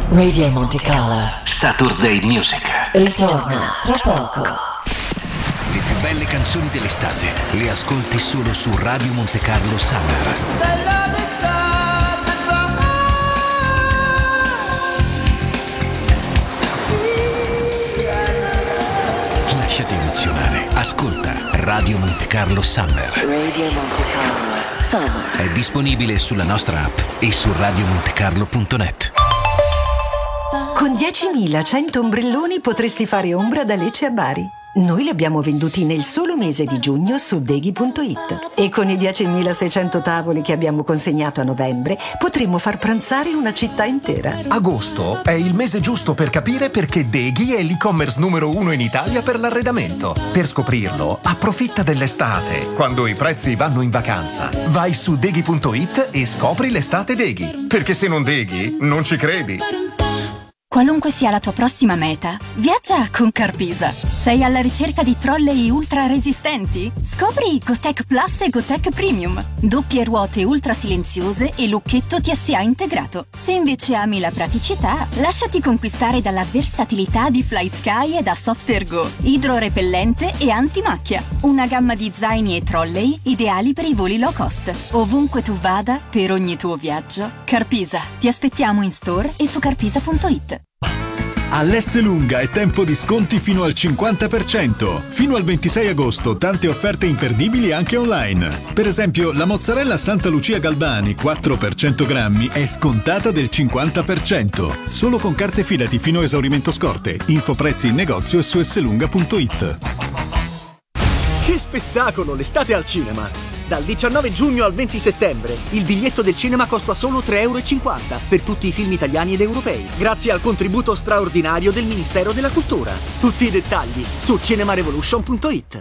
Radio Monte Carlo Saturday Music ritorna tra poco. Le più belle canzoni dell'estate le ascolti solo su Radio Monte Carlo Summer. Lasciati emozionare. Ascolta Radio Monte Carlo Summer. Radio Monte Carlo Summer È disponibile sulla nostra app e su radiomontecarlo.net. Con 10.100 ombrelloni potresti fare ombra da Lecce a Bari. Noi li abbiamo venduti nel solo mese di giugno su Deghi.it. E con i 10.600 tavoli che abbiamo consegnato a novembre potremmo far pranzare una città intera. Agosto è il mese giusto per capire perché Deghi è l'e-commerce numero 1 in Italia per l'arredamento. Per scoprirlo, approfitta dell'estate, quando i prezzi vanno in vacanza. Vai su Deghi.it e scopri l'estate Deghi. Perché se non Deghi, non ci credi. Qualunque sia la tua prossima meta, viaggia con Carpisa. Sei alla ricerca di trolley ultra resistenti? Scopri Gotec Plus e Gotec Premium. Doppie ruote ultra silenziose e lucchetto TSA integrato. Se invece ami la praticità, lasciati conquistare dalla versatilità di FlySky e da Softergo. Idrorepellente e antimacchia. Una gamma di zaini e trolley ideali per i voli low cost. Ovunque tu vada, per ogni tuo viaggio, Carpisa. Ti aspettiamo in store e su carpisa.it. All'Esselunga è tempo di sconti fino al 50%. Fino al 26 agosto tante offerte imperdibili anche online. Per esempio, la mozzarella Santa Lucia Galbani 4 per 100 grammi è scontata del 50%. Solo con carte Fidati fino a esaurimento scorte. Info prezzi in negozio e su esselunga.it. Che spettacolo, l'estate al cinema! Dal 19 giugno al 20 settembre il biglietto del cinema costa solo 3,50 € per tutti i film italiani ed europei, grazie al contributo straordinario del Ministero della Cultura. Tutti i dettagli su cinemarevolution.it.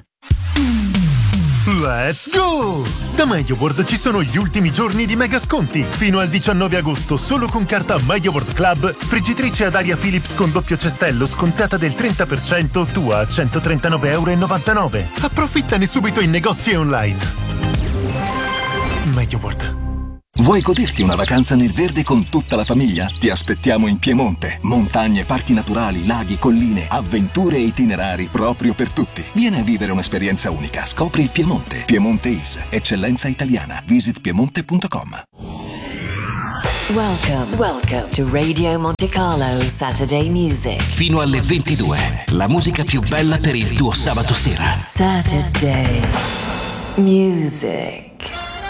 Let's go! Da MediaWorld ci sono gli ultimi giorni di mega sconti. Fino al 19 agosto, solo con carta MediaWorld Club, friggitrice ad aria Philips con doppio cestello scontata del 30%, tua a 139,99 €. Approfittane subito in negozi e online. MediaWorld. Vuoi goderti una vacanza nel verde con tutta la famiglia? Ti aspettiamo in Piemonte. Montagne, parchi naturali, laghi, colline, avventure e itinerari proprio per tutti. Vieni a vivere un'esperienza unica. Scopri il Piemonte. Piemonte is eccellenza italiana. Visit piemonte.com. Welcome to Radio Monte Carlo Saturday Music. Fino alle 22. La musica più bella per il tuo sabato sera. Saturday Music.